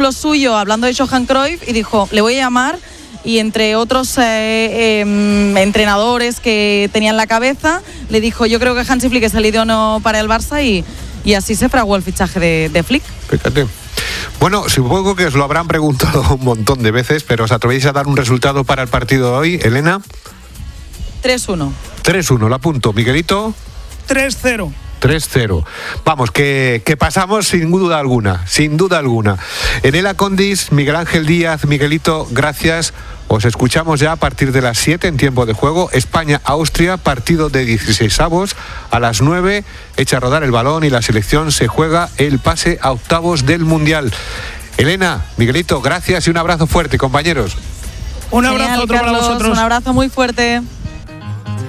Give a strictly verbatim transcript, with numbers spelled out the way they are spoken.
ejemplo suyo hablando de Johan Cruyff y dijo, le voy a llamar, y entre otros eh, eh, entrenadores que tenía en la cabeza, le dijo, yo creo que Hansi Flick es el idóneo para el Barça, y, y así se fraguó el fichaje de, de Flick. Fíjate. Bueno, supongo que os lo habrán preguntado un montón de veces, pero ¿os atrevéis a dar un resultado para el partido de hoy, Elena? tres uno. tres uno, lo apunto. Miguelito. tres cero. tres cero. Vamos, que, que pasamos sin duda alguna, sin duda alguna. Enela Condis, Miguel Ángel Díaz, Miguelito, gracias. Os escuchamos ya a partir de las siete en tiempo de juego. España-Austria, partido de dieciseisavos. A las nueve echa a rodar el balón y la selección se juega el pase a octavos del Mundial. Elena, Miguelito, gracias y un abrazo fuerte, compañeros. Un abrazo. Genial, otro Carlos, para vosotros. Un abrazo muy fuerte.